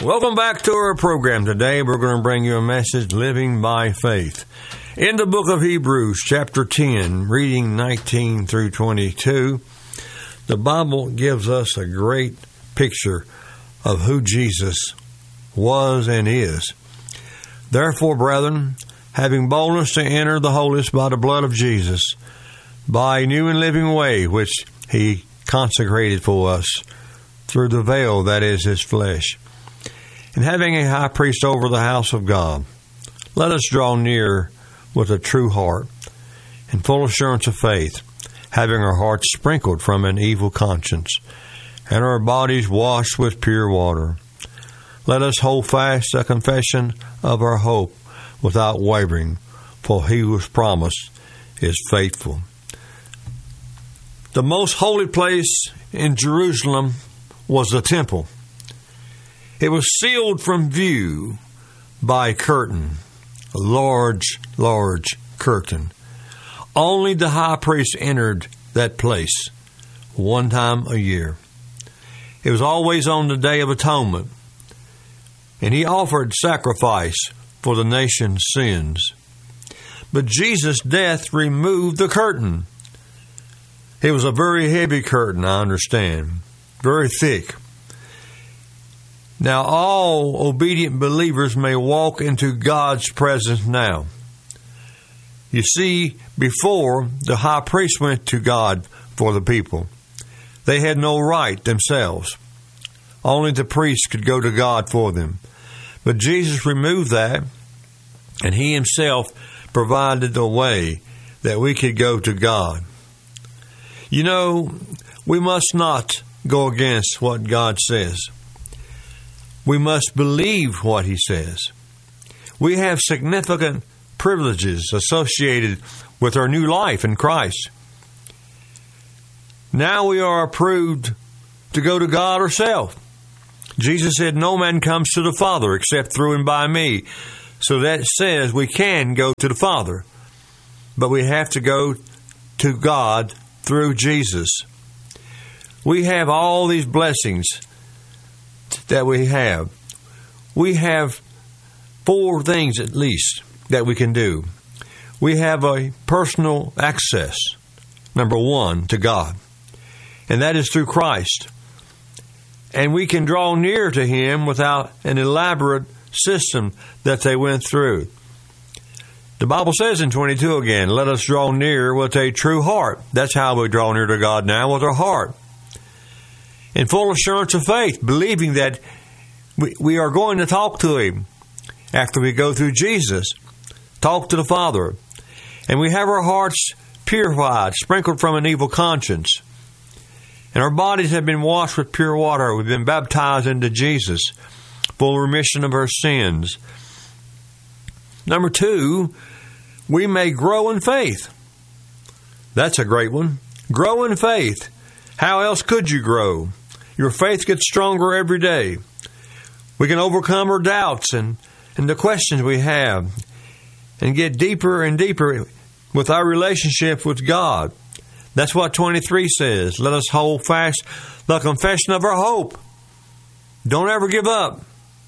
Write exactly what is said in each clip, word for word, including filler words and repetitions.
Welcome back to our program. Today we're going to bring you a message, Living by Faith. In the book of Hebrews, chapter ten, reading nineteen through twenty-two, the Bible gives us a great picture of who Jesus was and is. Therefore, brethren, having boldness to enter the holiest by the blood of Jesus, by a new and living way which he consecrated for us through the veil that is his flesh, and having a high priest over the house of God, let us draw near with a true heart and full assurance of faith, having our hearts sprinkled from an evil conscience and our bodies washed with pure water. Let us hold fast the confession of our hope without wavering, for he who was promised is faithful. The most holy place in Jerusalem was the temple. It was sealed from view by a curtain, a large, large curtain. Only the high priest entered that place one time a year. It was always on the Day of Atonement, and he offered sacrifice for the nation's sins. But Jesus' death removed the curtain. It was a very heavy curtain, I understand, very thick. Now all obedient believers may walk into God's presence now. You see, before, the high priest went to God for the people. They had no right themselves. Only the priest could go to God for them. But Jesus removed that, and he himself provided the way that we could go to God. You know, we must not go against what God says. We must believe what he says. We have significant privileges associated with our new life in Christ. Now we are approved to go to God ourselves. Jesus said, no man comes to the Father except through and by me. So that says we can go to the Father, but we have to go to God through Jesus. We have all these blessings that we have. We have four things at least that we can do. We have a personal access, number one, to God, and that is through Christ. And we can draw near to him without an elaborate system that they went through. The Bible says in twenty-two again, let us draw near with a true heart. That's how we draw near to God now, with our heart. In full assurance of faith, believing that we, we are going to talk to him after we go through Jesus, talk to the Father. And we have our hearts purified, sprinkled from an evil conscience. And our bodies have been washed with pure water. We've been baptized into Jesus, full remission of our sins. Number two, we may grow in faith. That's a great one. Grow in faith. How else could you grow? Your faith gets stronger every day. We can overcome our doubts and, and the questions we have and get deeper and deeper with our relationship with God. That's what twenty-three says. Let us hold fast the confession of our hope. Don't ever give up.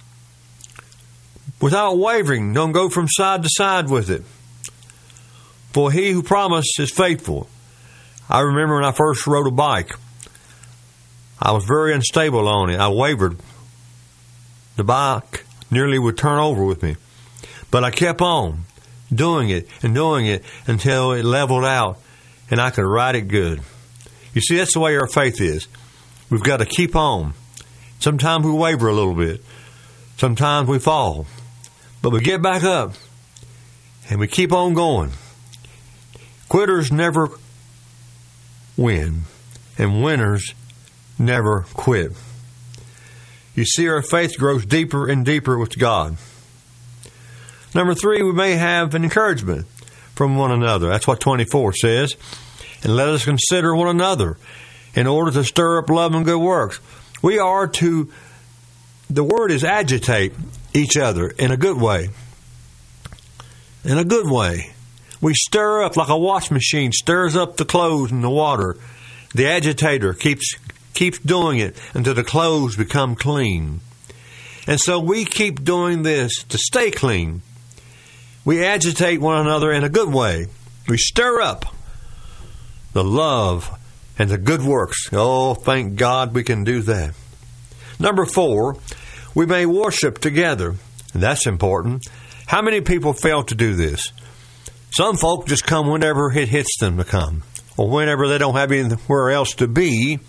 Without wavering, don't go from side to side with it. For he who promised is faithful. I remember when I first rode a bike, I was very unstable on it. I wavered. The bike nearly would turn over with me. But I kept on doing it and doing it until it leveled out and I could ride it good. You see, that's the way our faith is. We've got to keep on. Sometimes we waver a little bit. Sometimes we fall. But we get back up and we keep on going. Quitters never win, and winners never quit. You see, our faith grows deeper and deeper with God. Number three, we may have an encouragement from one another. That's what twenty-four says. And let us consider one another in order to stir up love and good works. We are to, the word is agitate each other in a good way. In a good way. We stir up like a wash machine stirs up the clothes in the water. The agitator keeps keeps doing it until the clothes become clean. And so we keep doing this to stay clean. We agitate one another in a good way. We stir up the love and the good works. Oh, thank God we can do that. Number four, we may worship together. And that's important. How many people fail to do this? Some folk just come whenever it hits them to come, or whenever they don't have anywhere else to be.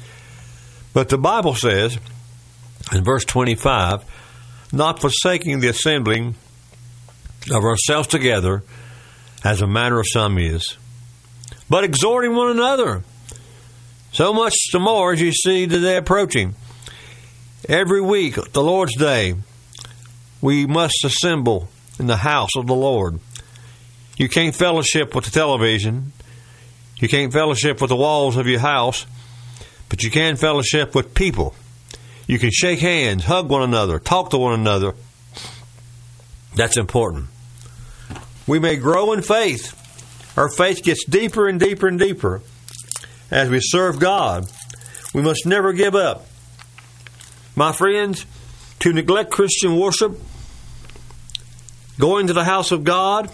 But the Bible says, in verse twenty-five, not forsaking the assembling of ourselves together, as a manner of some is, but exhorting one another. So much the more as you see the day approaching. Every week, the Lord's Day, we must assemble in the house of the Lord. You can't fellowship with the television. You can't fellowship with the walls of your house. But you can fellowship with people. You can shake hands, hug one another, talk to one another. That's important. We may grow in faith. Our faith gets deeper and deeper and deeper as we serve God. We must never give up. My friends, to neglect Christian worship, going to the house of God,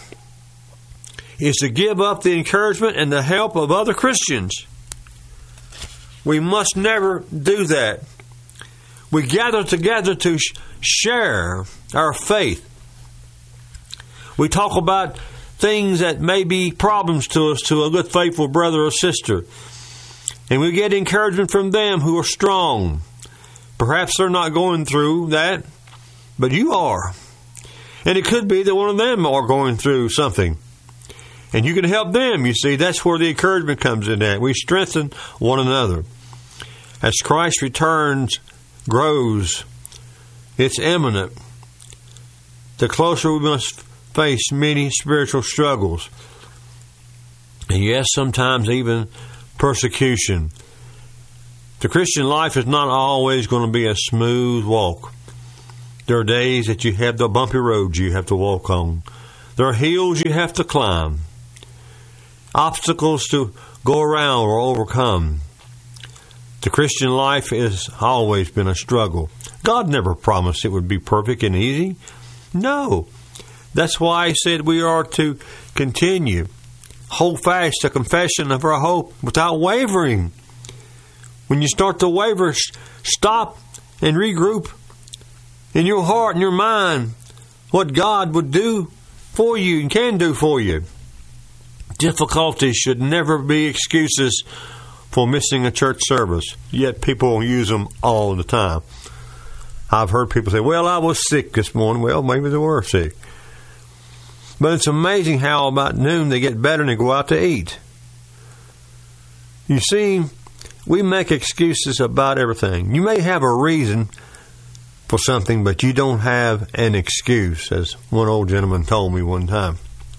is to give up the encouragement and the help of other Christians. We must never do that. We gather together to sh- share our faith. We talk about things that may be problems to us, to a good faithful brother or sister. And we get encouragement from them who are strong. Perhaps they're not going through that, but you are. And it could be that one of them are going through something. And you can help them, you see. That's where the encouragement comes in at. We strengthen one another. As Christ returns, grows, it's imminent. The closer we must face many spiritual struggles. And yes, sometimes even persecution. The Christian life is not always going to be a smooth walk. There are days that you have the bumpy roads you have to walk on. There are hills you have to climb. Obstacles to go around or overcome. The Christian life has always been a struggle. God never promised it would be perfect and easy. No. That's why He said we are to continue. Hold fast to confession of our hope without wavering. When you start to waver, stop and regroup in your heart and your mind what God would do for you and can do for you. Difficulties should never be excuses for missing a church service, yet people use them all the time. I've heard people say, well, I was sick this morning. Well, maybe they were sick. But it's amazing how about noon they get better and they go out to eat. You see, we make excuses about everything. You may have a reason for something, but you don't have an excuse, as one old gentleman told me one time.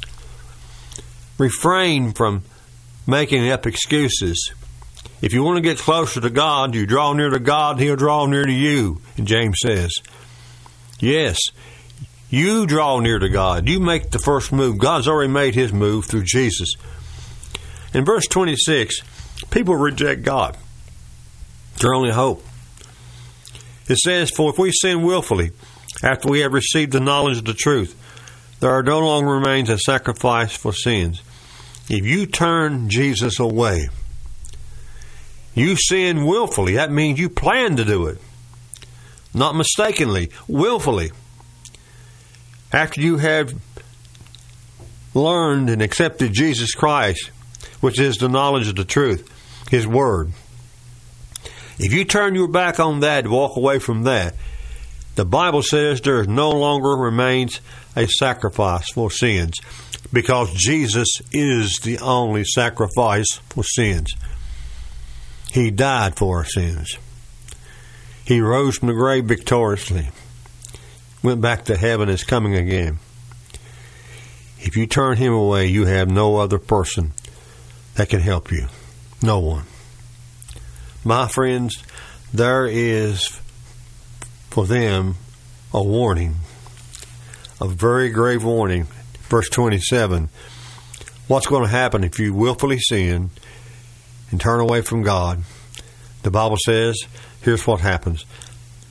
Refrain from making up excuses. If you want to get closer to God, you draw near to God, He'll draw near to you, James says. Yes, you draw near to God. You make the first move. God's already made His move through Jesus. In verse twenty-six, people reject God. Their only hope. It says, for if we sin willfully, after we have received the knowledge of the truth, there no longer remains a sacrifice for sins. If you turn Jesus away, you sin willfully. That means you plan to do it. Not mistakenly, willfully. After you have learned and accepted Jesus Christ, which is the knowledge of the truth, His Word. If you turn your back on that, walk away from that, the Bible says there no longer remains a sacrifice for sins, because Jesus is the only sacrifice for sins. He died for our sins. He rose from the grave victoriously, went back to heaven, is coming again. If you turn Him away, you have no other person that can help you. No one. My friends, there is for them a warning, a very grave warning. Verse twenty-seven, what's going to happen if you willfully sin and turn away from God? The Bible says, here's what happens.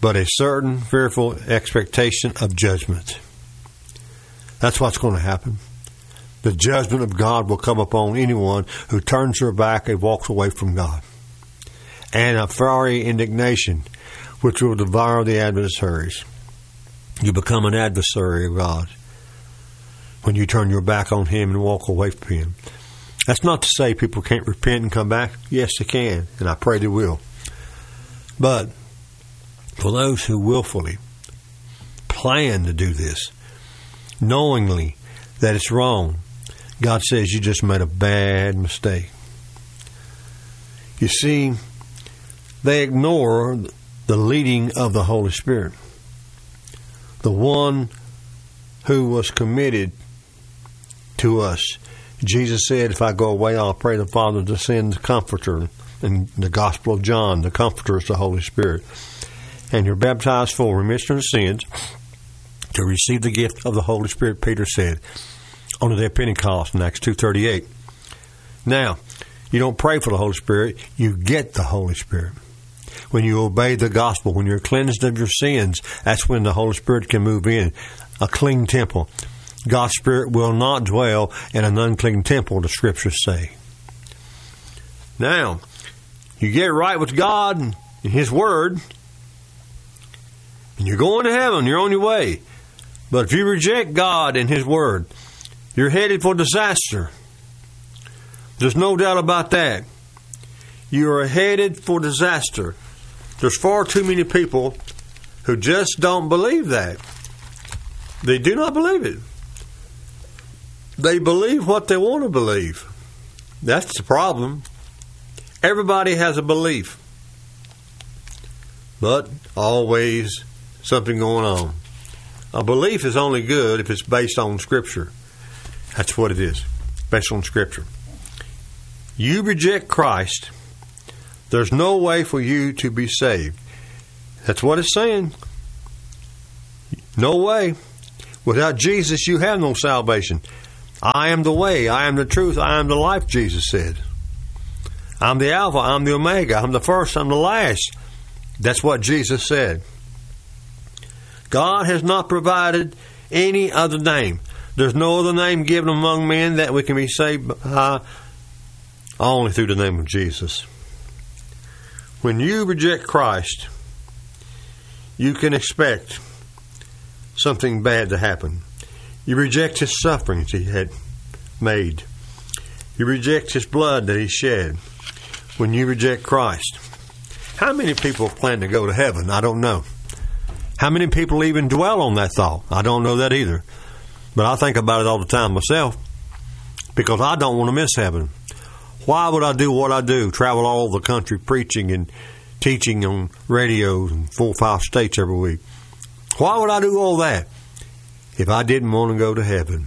but a certain fearful expectation of judgment. That's what's going to happen. The judgment of God will come upon anyone who turns their back and walks away from God. And a fiery indignation which will devour the adversaries. You become an adversary of God when you turn your back on Him and walk away from Him. That's not to say people can't repent and come back. Yes, they can, and I pray they will. But for those who willfully plan to do this, knowingly that it's wrong, God says you just made a bad mistake. You see, they ignore the leading of the Holy Spirit, the one who was committed to us. Jesus said, if I go away, I'll pray the Father to send the Comforter. In the Gospel of John, the Comforter is the Holy Spirit. And you're baptized for remission of sins to receive the gift of the Holy Spirit, Peter said on the day of Pentecost in Acts two thirty-eight. Now, you don't pray for the Holy Spirit, you get the Holy Spirit. When you obey the gospel, when you're cleansed of your sins, that's when the Holy Spirit can move in. A clean temple. God's Spirit will not dwell in an unclean temple, the Scriptures say. Now, you get right with God and His Word, and you're going to heaven, you're on your way. But if you reject God and His Word, you're headed for disaster. There's no doubt about that. You are headed for disaster. There's far too many people who just don't believe that. They do not believe it. They believe what they want to believe. That's the problem. Everybody has a belief. But always something going on. A belief is only good if it's based on Scripture. That's what it is. Based on Scripture. You reject Christ, there's no way for you to be saved. That's what it's saying. No way. Without Jesus, you have no salvation. I am the way, I am the truth, I am the life, Jesus said. I'm the Alpha, I'm the Omega, I'm the first, I'm the last. That's what Jesus said. God has not provided any other name. There's no other name given among men that we can be saved by, only through the name of Jesus. When you reject Christ, you can expect something bad to happen. You reject His sufferings He had made. You reject His blood that He shed. When you reject Christ, how many people plan to go to heaven? I don't know. How many people even dwell on that thought? I don't know that either. But I think about it all the time myself because I don't want to miss heaven. Why would I do what I do? Travel all over the country preaching and teaching on radios in four or five states every week. Why would I do all that if I didn't want to go to heaven?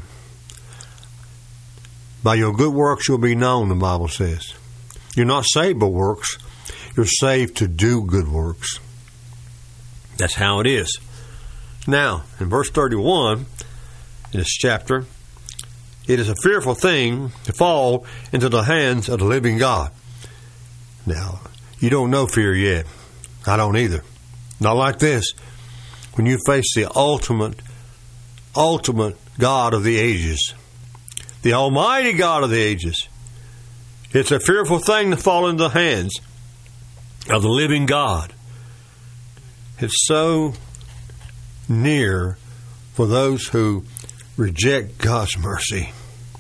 By your good works you'll be known, the Bible says. You're not saved by works. You're saved to do good works. That's how it is. Now, in verse thirty-one, in this chapter, it is a fearful thing to fall into the hands of the living God. Now, you don't know fear yet. I don't either. Not like this. When you face the ultimate, ultimate God of the ages, the Almighty God of the ages, it's a fearful thing to fall into the hands of the living God. It's so near for those who reject God's mercy.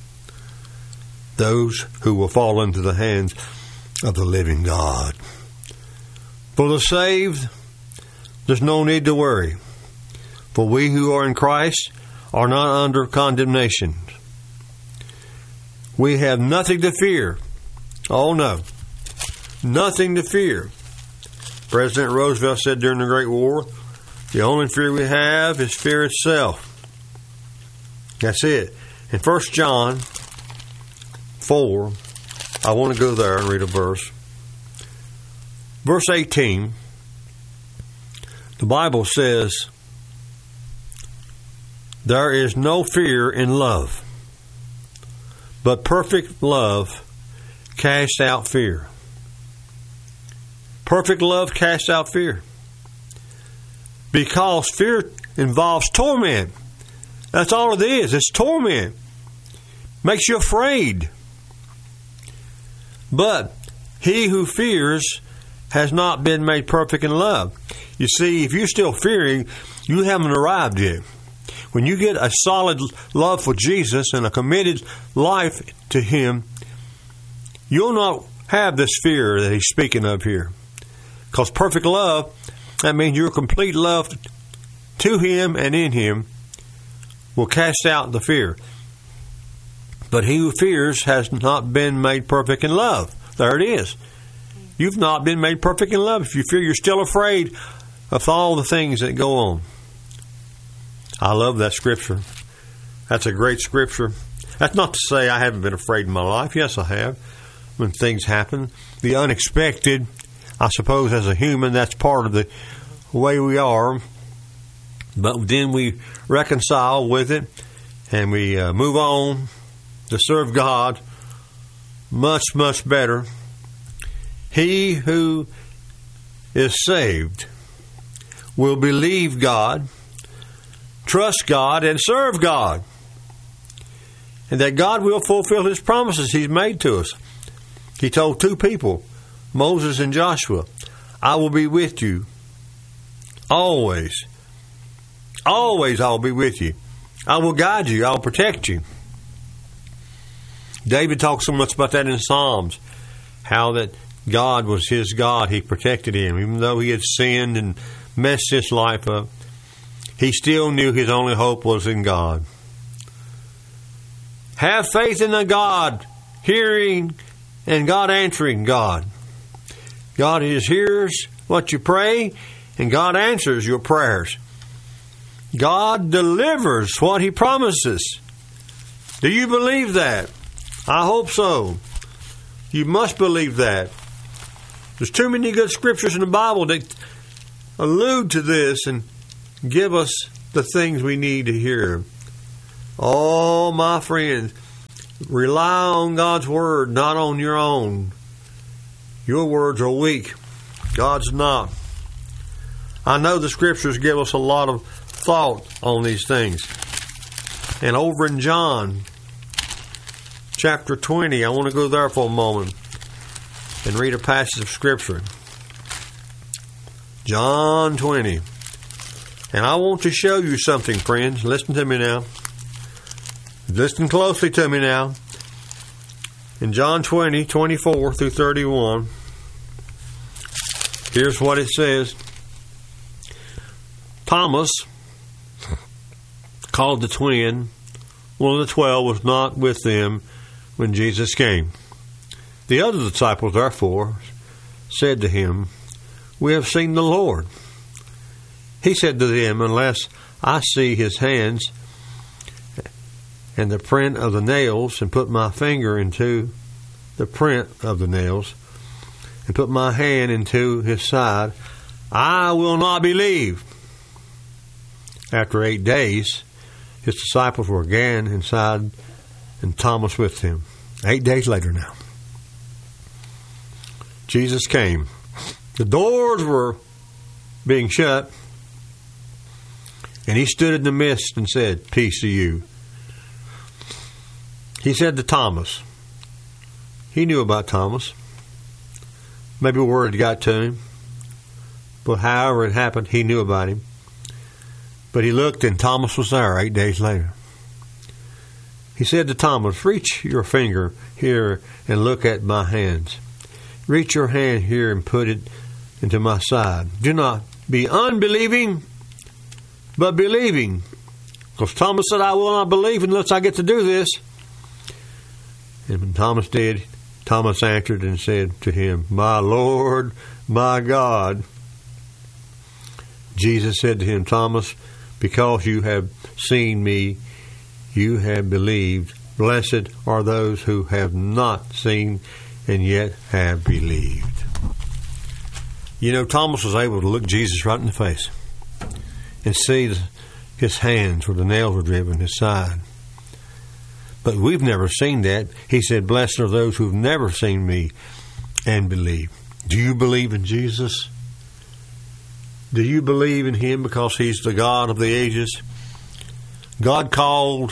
Those who will fall into the hands of the living God. For the saved, there's no need to worry. For we who are in Christ are not under condemnation. We have nothing to fear. Oh no. Nothing to fear. President Roosevelt said during the Great War, the only fear we have is fear itself. That's it. In First John four, I want to go there and read a verse. Verse eighteen, the Bible says, there is no fear in love, but perfect love casts out fear. Perfect love casts out fear. because fear involves torment. That's all it is. It's torment. Makes you afraid. But he who fears has not been made perfect in love. You see, if you're still fearing, you haven't arrived yet. When you get a solid love for Jesus and a committed life to Him, you'll not have this fear that He's speaking of here. Because perfect love, that means your complete love to Him and in Him will cast out the fear. But he who fears has not been made perfect in love. There it is. You've not been made perfect in love. If you fear, you're still afraid of all the things that go on. I love that scripture. That's a great scripture. That's not to say I haven't been afraid in my life. Yes, I have. When things happen. The unexpected, I suppose as a human, that's part of the way we are. But then we reconcile with it and we uh, move on to serve God much, much better. He who is saved will believe God, trust God, and serve God. And that God will fulfill His promises He's made to us. He told two people, Moses and Joshua, I will be with you always. Always I will be with you. I will guide you. I will protect you. David talks so much about that in Psalms, how that God was his God. He protected him. Even though he had sinned and messed his life up, he still knew his only hope was in God. Have faith in the God, hearing and God answering God. God is hears what you pray, and God answers your prayers. God delivers what He promises. Do you believe that? I hope so. You must believe that. There's too many good scriptures in the Bible that allude to this and give us the things we need to hear. Oh, my friends, rely on God's Word, not on your own. Your words are weak. God's not. I know the Scriptures give us a lot of thought on these things. And over in John chapter twenty, I want to go there for a moment and read a passage of Scripture. John twenty. And I want to show you something, friends. Listen to me now. Listen closely to me now. In John twenty, twenty-four through thirty-one, here's what it says. Thomas, called the twin, one of the twelve, was not with them when Jesus came. The other disciples, therefore, said to him, We have seen the Lord. He said to them, Unless I see his hands and the print of the nails, and put my finger into the print of the nails, and put my hand into his side, I will not believe. After eight days, his disciples were again inside, and Thomas with him. Eight days later now, Jesus came. The doors were being shut, and he stood in the midst and said, Peace to you. He said to Thomas, he knew about Thomas. Maybe a word got to him. But however it happened, he knew about him. But he looked and Thomas was there eight days later. He said to Thomas, Reach your finger here and look at my hands. Reach your hand here and put it into my side. Do not be unbelieving, but believing. Because Thomas said, I will not believe unless I get to do this. And when Thomas did, Thomas answered and said to him, My Lord, my God. Jesus said to him, Thomas, because you have seen me, you have believed. Blessed are those who have not seen and yet have believed. You know, Thomas was able to look Jesus right in the face and see his hands where the nails were driven, his side. But we've never seen that. He said, Blessed are those who've never seen me and believe. Do you believe in Jesus? Do you believe in Him because He's the God of the ages? God called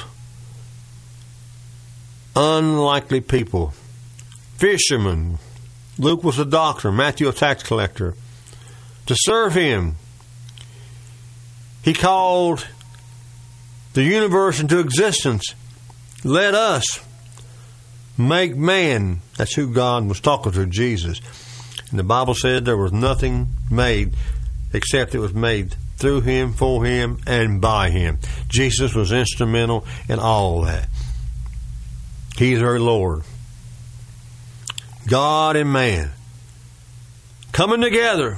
unlikely people, fishermen. Luke was a doctor, Matthew a tax collector, to serve Him. He called the universe into existence. Let us make man. That's who God was talking to, Jesus. And the Bible said there was nothing made except it was made through Him, for Him, and by Him. Jesus was instrumental in all that. He's our Lord. God and man coming together.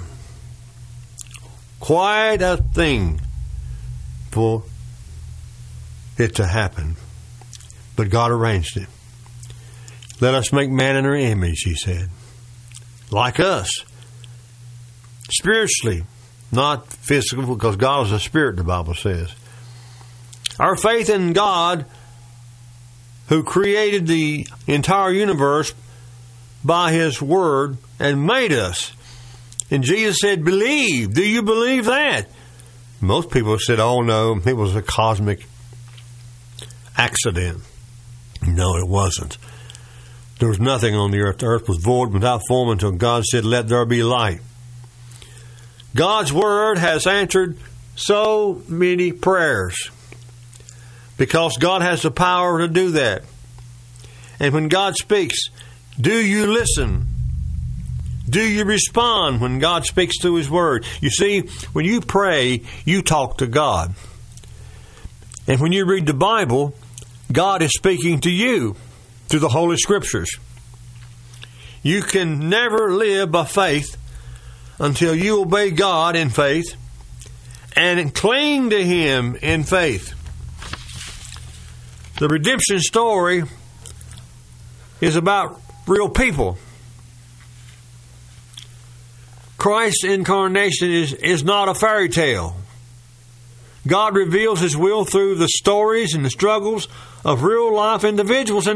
Quite a thing for it to happen. But God arranged it. Let us make man in our image, He said. Like us. Spiritually, not physical, because God is a spirit, the Bible says. Our faith in God, who created the entire universe by His Word and made us. And Jesus said, believe. Do you believe that? Most people said, oh no, it was a cosmic accident. No, it wasn't. There was nothing on the earth. The earth was void without form until God said, let there be light. God's Word has answered so many prayers because God has the power to do that. And when God speaks, do you listen? Do you respond when God speaks through His Word? You see, when you pray, you talk to God. And when you read the Bible, God is speaking to you through the Holy Scriptures. You can never live by faith until you obey God in faith and cling to Him in faith. The redemption story is about real people. Christ's incarnation is, is not a fairy tale. God reveals His will through the stories and the struggles of real life individuals, and